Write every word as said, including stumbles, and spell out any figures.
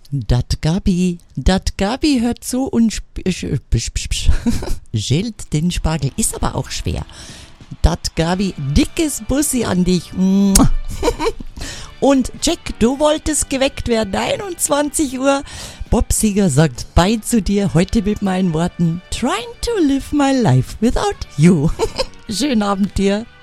Dat Gabi, dat Gabi hört zu und sp- sch- psch- psch- psch- schält den Spargel. Ist aber auch schwer. Dat Gabi, dickes Bussi an dich. Mua. Und Jack, du wolltest geweckt werden. einundzwanzig Uhr. Bob Seger sagt Bye zu dir. Heute mit meinen Worten. Trying to live my life without you. Schönen Abend dir.